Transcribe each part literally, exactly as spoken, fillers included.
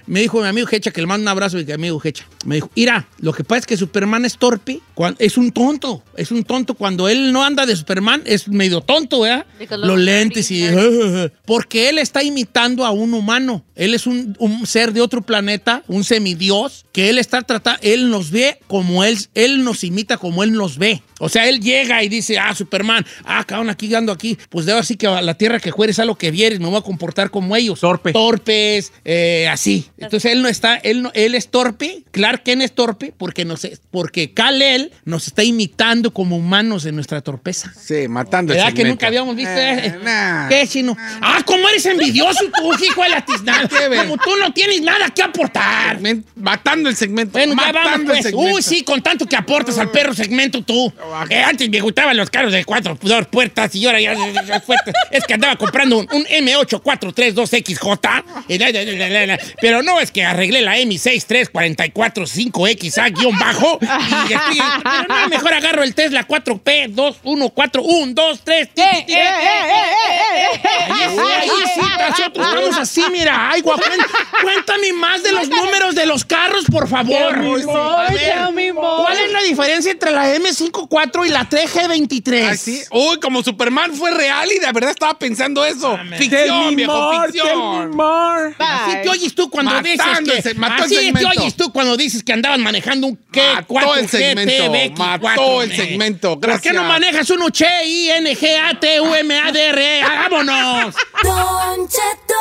me dijo mi amigo Hecha, que le mando un abrazo a mi amigo Hecha. Me dijo, mira, lo que pasa es que Superman es torpe, cuando, es un tonto, es un tonto. Cuando él no anda de Superman, es medio tonto, ¿verdad? Los lentes y... Porque él está imitando a un humano. Él es un, un ser de otro planeta, un semidios, que él está tratando, él nos ve como él, él nos imita como él nos ve. O sea, él llega y dice, ah, Superman, ah, cabrón, aquí ando aquí, pues debo así que a la tierra que fueres a lo que vieres, me voy a comportar como ellos. Torpe. Torpes, eh, así. Entonces él no está, él, no, él es torpe, Clark Kent es torpe, porque, nos, porque Kal-El nos está imitando como humanos en nuestra torpeza. Sí, matando el ¿Verdad segmento. que nunca habíamos visto? Eh, Eh, nah. ¿Qué, chino? Ah, ¿cómo eres envidioso tú, hijo de la tiznada? Como tú no tienes nada que aportar. Segmento, matando el segmento. Bueno, ya matando vamos, el pues. segmento. Uy, sí, con tanto que aportas al perro segmento tú. Eh, antes me gustaban los carros de cuatro dos puertas y ahora ya, ya, ya puertas. Es que andaba comprando un, un M ocho cuatro tres dos X J. Eh, la, la, la, la, la. Pero no, es que arreglé la M seis tres cuatro cuatro cinco X A guión bajo. Y estoy, pero no, mejor agarro el Tesla cuatro P dos uno cuatro uno dos tres. ¡Eh, eh, eh, eh, eh, eh! Ahí sí, ahí sí, nosotros estamos así, mira. Ay, guapo, cuéntame más de los números de los carros, por favor. Tell me more, A ver, tell me more. ¿cuál es la diferencia entre la M cincuenta y cuatro y la T G veintitrés? Ah, sí. Uy, como Superman fue real y de verdad estaba pensando eso. Mames. Ficción, viejo, ficción. Así te oyes tú cuando Matando dices que... ese- mató el así te segmento. oyes tú cuando dices que andaban manejando un Mató el segmento, mató el segmento, ¿Por qué no gracias. manejas un H I N G A T U M A D R E? ¡Vámonos! Don Cheto.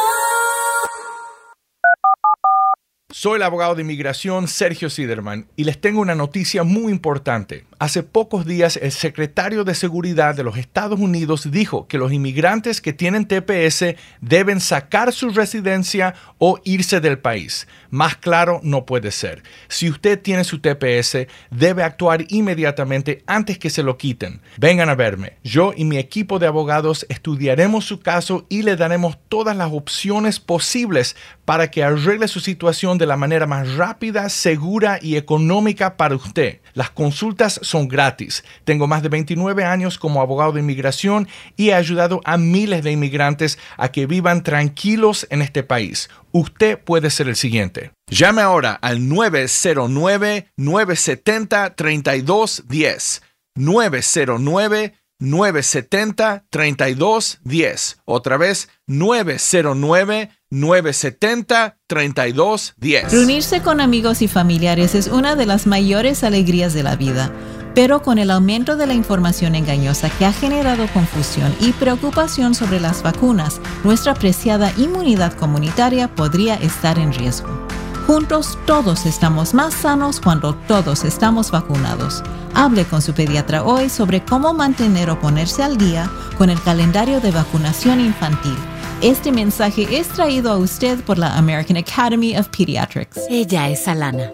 Soy el abogado de inmigración Sergio Siderman y les tengo una noticia muy importante. Hace pocos días el secretario de Seguridad de los Estados Unidos dijo que los inmigrantes que tienen T P S deben sacar su residencia o irse del país. Más claro no puede ser. Si usted tiene su T P S, debe actuar inmediatamente antes que se lo quiten. Vengan a verme. Yo y mi equipo de abogados estudiaremos su caso y le daremos todas las opciones posibles para que arregle su situación de la manera más rápida, segura y económica para usted. Las consultas son gratis. Tengo más de veintinueve años como abogado de inmigración y he ayudado a miles de inmigrantes a que vivan tranquilos en este país. Usted puede ser el siguiente. Llame ahora al nueve cero nueve, nueve siete cero, tres dos uno cero. nueve cero nueve, nueve siete cero, tres dos uno cero. Otra vez, nueve cero nueve, nueve siete cero, tres dos uno cero. Reunirse con amigos y familiares es una de las mayores alegrías de la vida, pero con el aumento de la información engañosa que ha generado confusión y preocupación sobre las vacunas, nuestra preciada inmunidad comunitaria podría estar en riesgo. Juntos todos estamos más sanos cuando todos estamos vacunados. Hable con su pediatra hoy sobre cómo mantener o ponerse al día con el calendario de vacunación infantil. Este mensaje es traído a usted por la American Academy of Pediatrics. Ella es Alana.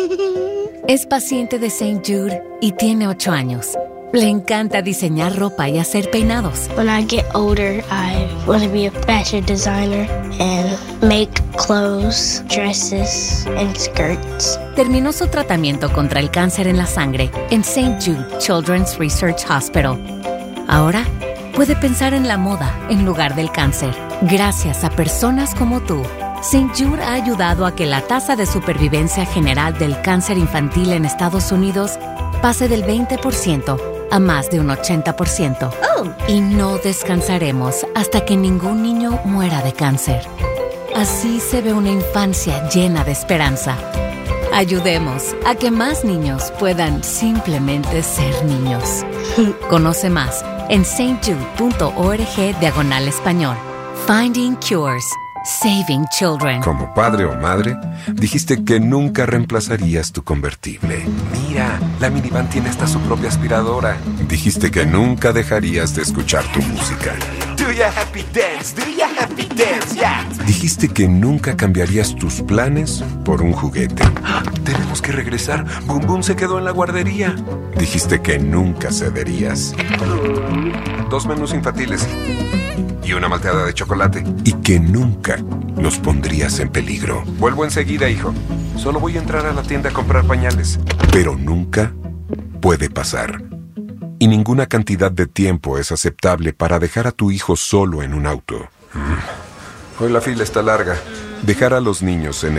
Es paciente de Saint Jude y tiene ocho años. Le encanta diseñar ropa y hacer peinados. When I get older, I want to be a fashion designer and make clothes, dresses, and skirts. Terminó su tratamiento contra el cáncer en la sangre en Saint Jude Children's Research Hospital. Ahora puede pensar en la moda en lugar del cáncer. Gracias a personas como tú, Saint Jude ha ayudado a que la tasa de supervivencia general del cáncer infantil en Estados Unidos pase del veinte por ciento a más de un ochenta por ciento. Oh. Y no descansaremos hasta que ningún niño muera de cáncer. Así se ve una infancia llena de esperanza. Ayudemos a que más niños puedan simplemente ser niños. Conoce más en stjude.org diagonal español. Finding Cures. Saving Children. Como padre o madre, dijiste que nunca reemplazarías tu convertible. Mira, la minivan tiene hasta su propia aspiradora. Dijiste que nunca dejarías de escuchar tu música. Do ya happy dance, do ya happy dance, yeah. Dijiste que nunca cambiarías tus planes por un juguete. Tenemos que regresar. Boom Boom se quedó en la guardería. Dijiste que nunca cederías. Dos menús infantiles y una malteada de chocolate. Y que nunca los pondrías en peligro. Vuelvo enseguida, hijo. Solo voy a entrar a la tienda a comprar pañales. Pero nunca puede pasar. Y ninguna cantidad de tiempo es aceptable para dejar a tu hijo solo en un auto. Hoy la fila está larga. Dejar a los niños en